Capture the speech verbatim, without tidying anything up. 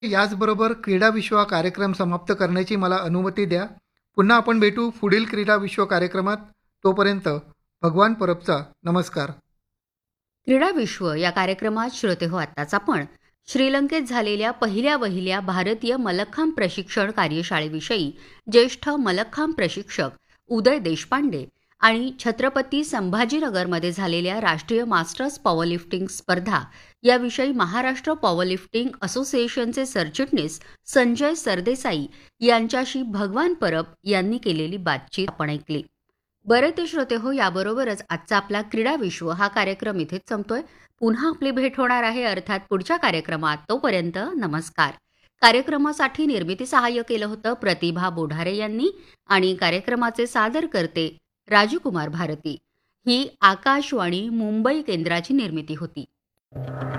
याचबरोबर क्रीडा विश्व हा कार्यक्रम समाप्त करण्याची मला अनुमती द्या. पुन्हा आपण भेटू पुढील क्रीडा विश्व कार्यक्रमात. तोपर्यंत भगवान परबचा नमस्कार. क्रीडा विश्व या कार्यक्रमात श्रोते हो आत्ताच आपण श्रीलंकेत झालेल्या पहिल्या वहिल्या भारतीय मल्लखांब प्रशिक्षण कार्यशाळेविषयी ज्येष्ठ मल्लखांब प्रशिक्षक उदय देशपांडे आणि छत्रपती संभाजीनगरमध्ये झालेल्या राष्ट्रीय मास्टर्स पॉवरलिफ्टिंग स्पर्धा याविषयी महाराष्ट्र पॉवरलिफ्टिंग असोसिएशनचे सरचिटणीस संजय सरदेसाई यांच्याशी भगवान परब यांनी केलेली बातचीत आपण ऐकली. बरं ते श्रोते हो, याबरोबरच आजचा आपला क्रीडा विश्व हा कार्यक्रम इथेच संपतोय. पुन्हा आपली भेट होणार आहे अर्थात पुढच्या कार्यक्रमात. तोपर्यंत नमस्कार. कार्यक्रमासाठी निर्मिती सहाय्य केलं होतं प्रतिभा बोढारे यांनी आणि कार्यक्रमाचे सादर करते राजकुमार भारती. ही आकाशवाणी मुंबई केंद्राची निर्मिती होती.